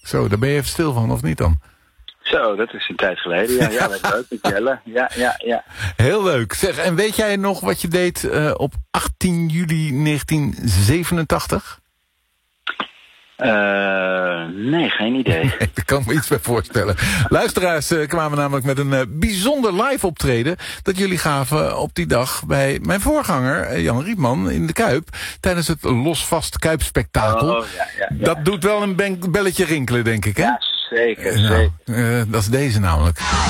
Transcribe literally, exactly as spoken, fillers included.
Zo, daar ben je even stil van, of niet dan? Zo, dat is een tijd geleden. Ja, ja, dat is leuk met Jelle. Ja, ja, ja. Heel leuk. Zeg, en weet jij nog wat je deed uh, op achttien juli negentien zevenentachtig? Uh, nee, geen idee. Nee, daar kan ik me iets bij voorstellen. Luisteraars uh, kwamen namelijk met een uh, bijzonder live optreden dat jullie gaven op die dag bij mijn voorganger, uh, Jan Rietman, in de Kuip, tijdens het Losvast Kuipspektakel. Oh, ja, ja, ja. Dat doet wel een belletje rinkelen, denk ik, hè? Ja, zeker, nou, zeker. Uh, dat is deze namelijk.